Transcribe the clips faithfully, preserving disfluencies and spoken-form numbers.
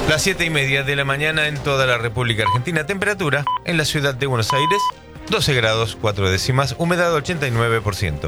Las siete y media de la mañana en toda la República Argentina. Temperatura en la ciudad de Buenos Aires, doce grados, cuatro décimas, humedad ochenta y nueve por ciento.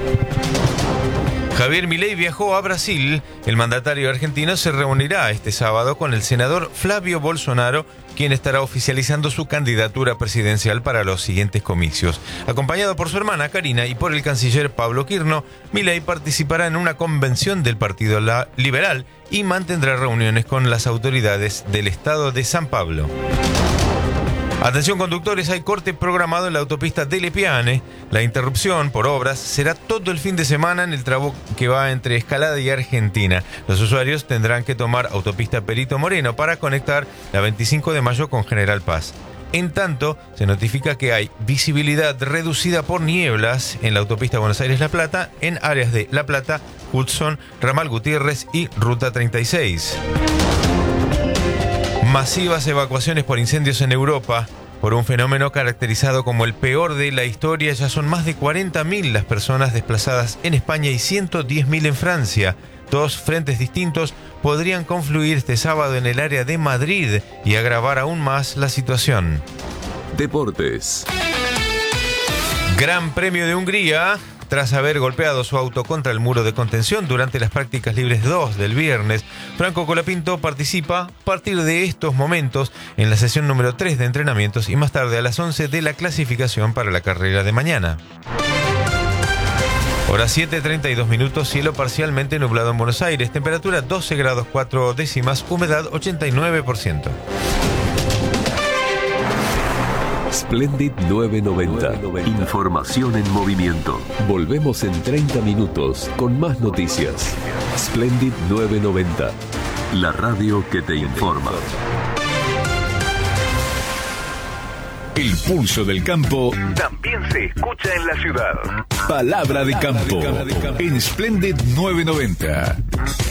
Javier Milei viajó a Brasil. El mandatario argentino se reunirá este sábado con el senador Flavio Bolsonaro, quien estará oficializando su candidatura presidencial para los siguientes comicios. Acompañado por su hermana Karina y por el canciller Pablo Quirno, Milei participará en una convención del Partido Liberal y mantendrá reuniones con las autoridades del estado de San Pablo. Atención conductores, hay corte programado en la autopista Delle Piane. La interrupción por obras será todo el fin de semana en el tramo que va entre Escalada y Argentina. Los usuarios tendrán que tomar autopista Perito Moreno para conectar la veinticinco de mayo con General Paz. En tanto, se notifica que hay visibilidad reducida por nieblas en la autopista Buenos Aires-La Plata en áreas de La Plata, Hudson, Ramal Gutiérrez y Ruta treinta y seis. Masivas evacuaciones por incendios en Europa. Por un fenómeno caracterizado como el peor de la historia, ya son más de cuarenta mil las personas desplazadas en España y ciento diez mil en Francia. Dos frentes distintos podrían confluir este sábado en el área de Madrid y agravar aún más la situación. Deportes. Gran Premio de Hungría. Tras haber golpeado su auto contra el muro de contención durante las prácticas libres dos del viernes, Franco Colapinto participa a partir de estos momentos en la sesión número tres de entrenamientos y más tarde a las once de la clasificación para la carrera de mañana. Hora siete, treinta y dos minutos, cielo parcialmente nublado en Buenos Aires, temperatura doce grados cuatro décimas, humedad ochenta y nueve por ciento. Splendid nueve noventa. Información en movimiento. Volvemos en treinta minutos con más noticias. Splendid nueve noventa. La radio que te informa. El pulso del campo también se escucha en la ciudad. Palabra de campo en Splendid nueve noventa.